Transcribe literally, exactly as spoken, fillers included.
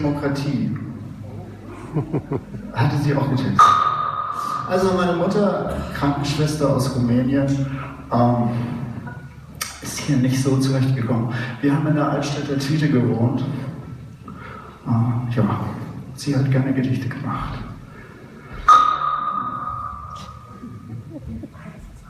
Demokratie. Hatte sie auch getestet. Also meine Mutter, Krankenschwester aus Rumänien, ähm, ist hier nicht so zurechtgekommen. Wir haben in der Altstadt der Tüte gewohnt. Äh, ja, sie hat gerne Gedichte gemacht.